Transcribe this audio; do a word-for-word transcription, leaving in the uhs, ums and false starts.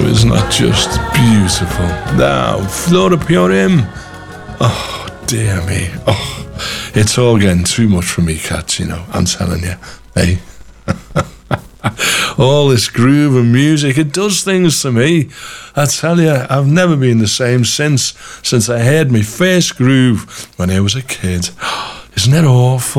Oh, isn't that just beautiful? Now, Flora Purim. Oh, dear me. Oh, it's all getting too much for me, cats, you know. I'm telling you. Hey. All this groove and music, it does things to me. I tell you, I've never been the same since, since I heard my first groove when I was a kid. Isn't it awful?